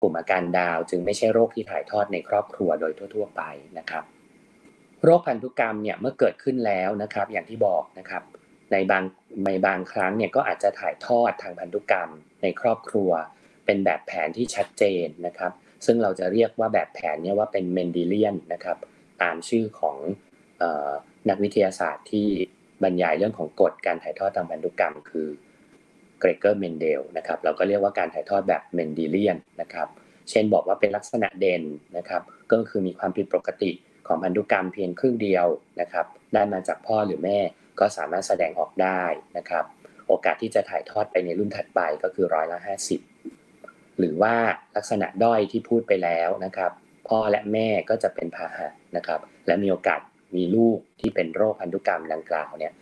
กลุ่มอาการดาวจึงไม่ใช่โรคที่ถ่ายทอดในครอบครัวโดยทั่วๆไปนะครับโรคพันธุกรรมเนี่ยเมื่อเกิดขึ้นแล้วนะครับอย่างที่บอกนะครับในบางครั้งเนี่ยก็อาจจะถ่ายทอดทางพันธุกรรมในครอบครัวเป็นแบบแผนที่ชัดเจนนะครับซึ่งเราจะเรียกว่าแบบแผนเนี่ยว่าเป็นเมนดิเลียนนะครับตามชื่อของนักวิทยาศาสตร์ที่บรรยายเรื่องของกฎการถ่ายทอดทางพันธุกรรมคือเกรเกอร์เมนเดลนะครับเราก็เรียกว่าการถ่ายทอดแบบเมนดิเลียนนะครับเช่นบอกว่าเป็นลักษณะเด่นนะครับก็คือมีความผิดปกติของพันธุกรรมเพียงครึ่งเดียวนะครับได้มาจากพ่อหรือแม่ก็สามารถแสดงออกได้นะครับโอกาสที่จะถ่ายทอดไปในรุ่นถัดไปก็คือ50%หรือว่าลักษณะด้อยที่พูดไปแล้วนะครับพ่อและแม่ก็จะเป็นพาหะนะครับและมีโอกาสมีลูกที่เป็นโรคพันธุกรรมดังกล่าวเนี่ย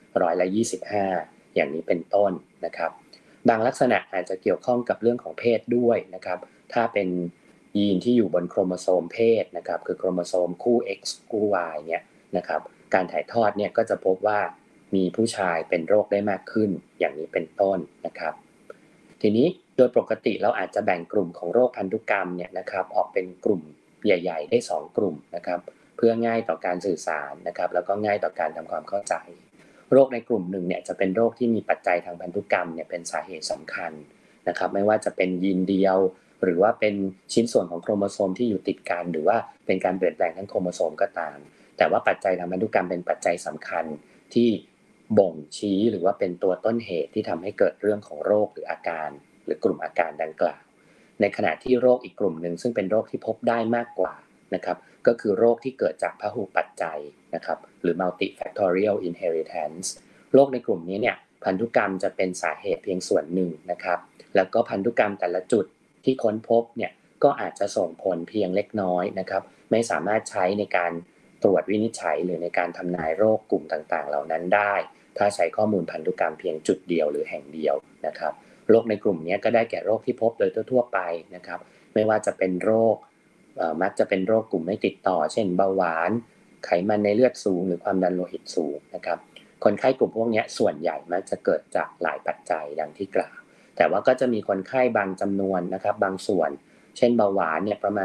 25%อย่างนี้เป็นต้นนะครับบางลักษณะอาจจะเกี่ยวข้องกับเรื่องของเพศด้วยนะครับถ้าเป็นยีนที่อยู่บนโครโมโซมเพศนะครับคือโครโมโซมคู่ X คู่ Y เนี่ยนะครับการถ่ายทอดเนี่ยก็จะพบว่ามีผู้ชายเป็นโรคได้มากขึ้นอย่างนี้เป็นต้นนะครับทีนี้โดยปกติเราอาจจะแบ่งกลุ่มของโรคพันธุกรรมเนี่ยนะครับออกเป็นกลุ่มใหญ่ๆได้2กลุ่มนะครับเพื่อง่ายต่อการสื่อสารนะครับแล้วก็ง่ายต่อการทำความเข้าใจโรคในกลุ่มหนึ่งเนี่ยจะเป็นโรคที่มีปัจจัยทางพันธุกรรมเนี่ยเป็นสาเหตุสำคัญนะครับไม่ว่าจะเป็นยีนเดียวหรือว่าเป็นชิ้นส่วนของโครโมโซมที่อยู่ติดกันหรือว่าเป็นการเปลี่ยนแปลงทั้งโครโมโซมก็ตามแต่ว่าปัจจัยทางพันธุกรรมเป็นปัจจัยสำคัญที่บ่งชี้หรือว่าเป็นตัวต้นเหตุที่ทำให้เกิดเรื่องของโรคหรืออาการหรือกลุ่มอาการดังกล่าวในขณะที่โรคอีกกลุ่มหนึ่งซึ่งเป็นโรคที่พบได้มากกว่านะครับก็คือโรคที่เกิดจากพหุปัจจัยนะครับหรือ multifactorial inheritance โรคในกลุ่มนี้เนี่ยพันธุกรรมจะเป็นสาเหตุเพียงส่วนหนึ่งนะครับแล้วก็พันธุกรรมแต่ละจุดที่ค้นพบเนี่ยก็อาจจะส่งผลเพียงเล็กน้อยนะครับไม่สามารถใช้ในการตรวจวินิจฉัยหรือในการทำนายโรคกลุ่มต่างๆเหล่านั้นได้ถ้าใช้ข้อมูลพันธุกรรมเพียงจุดเดียวหรือแห่งเดียวนะครับโรคในกลุ่มนี้ก็ได้แก่โรคที่พบโดยทั่วๆไปนะครับไม่ว่าจะเป็นโรคมักจะเป็นโรคกลุ่มไม่ติดต่อเช่นเบาหวานไขมันในเลือดสูงหรือความดันโลหิตสูงนะครับคนไข้กลุ่มพวกนี้ส่วนใหญ่มักจะเกิดจากหลายปัจจัยดังที่กล่าวแต่ว่าก็จะมีคนไข้บางจำนวนนะครับบางส่วนเช่นเบาหวานเนี่ยประมาณ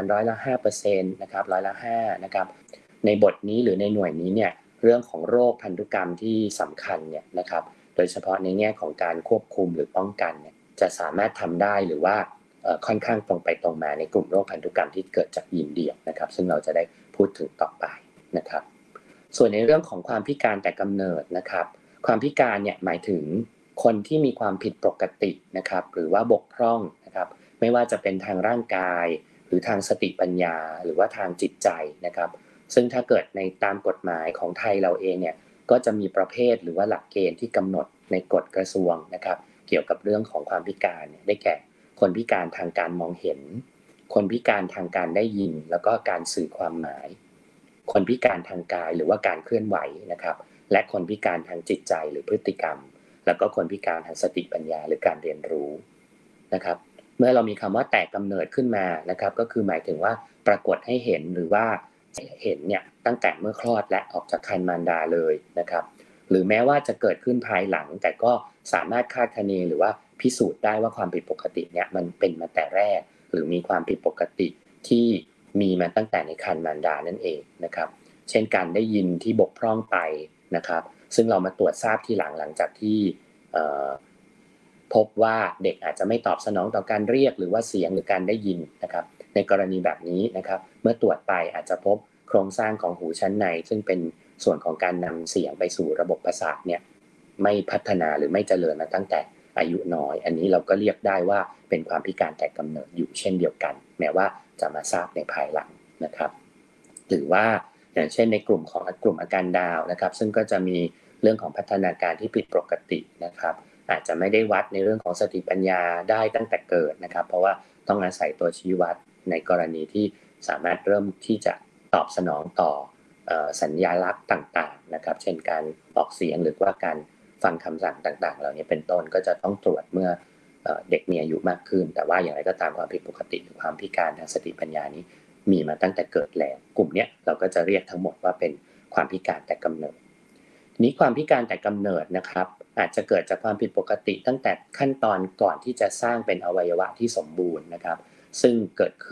5%นะครับ5%นะครับในบทนี้หรือในหน่วยนี้เนี่ยเรื่องของโรคพันธุกรรมที่สำคัญเนี่ยนะครับโดยเฉพาะในแง่ของการควบคุมหรือป้องกันเนี่ยจะสามารถทำได้หรือว่าค่อนข้างตรงไปตรงมาในกลุ่มโรคพันธุกรรมที่เกิดจากยีนเดียวนะครับซึ่งเราจะได้พูดถึงต่อไปนะครับส่วนในเรื่องของความพิการแต่กำเนิดนะครับความพิการเนี่ยหมายถึงคนที่มีความผิดปกตินะครับหรือว่าบกพร่องนะครับไม่ว่าจะเป็นทางร่างกายหรือทางสติปัญญาหรือว่าทางจิตใจนะครับซึ่งถ้าเกิดในตามกฎหมายของไทยเราเองเนี่ยก็จะมีประเภทหรือว่าหลักเกณฑ์ที่กำหนดในกฎกระทรวงนะครับเกี่ยวกับเรื่องของความพิการได้แก่คนพิการทางการมองเห็นคนพิการทางการได้ยินแล้วก็การสื่อความหมายคนพิการทางกายหรือว่าการเคลื่อนไหวนะครับและคนพิการทางจิตใจหรือพฤติกรรมแล้วก็คนพิการทางสติปัญญาหรือการเรียนรู้นะครับเมื่อเรามีคำว่าแตกกำเนิดขึ้นมานะครับก็คือหมายถึงว่าปรากฏให้เห็นหรือว่าเห็นเนี่ยตั้งแต่เมื่อคลอดและออกจากครรภ์มารดาเลยนะครับหรือแม้ว่าจะเกิดขึ้นภายหลังแต่ก็สามารถคาดคะเนหรือว่าพิสูจน์ได้ว่าความผิดปกติเนี่ยมันเป็นมาแต่แรกหรือมีความผิดปกติที่มีมาตั้งแต่ในครรภ์มารดานั่นเองนะครับเช่นการได้ยินที่บกพร่องไปนะครับซึ่งเรามาตรวจทราบทีหลังจากที่พบว่าเด็กอาจจะไม่ตอบสนองต่อการเรียกหรือว่าเสียงหรือการได้ยินนะครับในกรณีแบบนี้นะครับเมื่อตรวจไปอาจจะพบโครงสร้างของหูชั้นในซึ่งเป็นส่วนของการนำเสียงไปสู่ระบบประสาทเนี่ยไม่พัฒนาหรือไม่เจริญมาตั้งแต่อายุน้อยอันนี้เราก็เรียกได้ว่าเป็นความพิการแต่กำเนิดอยู่เช่นเดียวกันแม้ว่าจะมาทราบในภายหลังนะครับหรือว่าอย่างเช่นในกลุ่มของกลุ่มอาการดาวนะครับซึ่งก็จะมีเรื่องของพัฒนาการที่ผิดปกตินะครับอาจจะไม่ได้วัดในเรื่องของสติปัญญาได้ตั้งแต่เกิดนะครับเพราะว่าต้องอาศัยตัวชี้วัดในกรณีที่สามารถเริ่มที่จะตอบสนองต่อสัญญาลักษณ์ต่างๆนะครับเช่นการออกเสียงหรือว่าการฟังคำสั่งต่างๆเหล่านี้เป็นต้นก็จะต้องตรวจเมื่อเด็กมีอายุมากขึ้นแต่ว่าอย่างไรก็ตามความผิดปกติหรือความพิการทางสติปัญญานี้มีมาตั้งแต่เกิดแล้วกลุ่มนี้เราก็จะเรียกทั้งหมดว่าเป็นความพิการแต่กำเนิดนี้ความพิการแต่กำเนิดนะครับอาจจะเกิดจากความผิดปกติตั้งแต่ขั้นตอนก่อนที่จะสร้างเป็นอวัยวะที่สมบูรณ์นะครับซึ่งเกิดขึ้น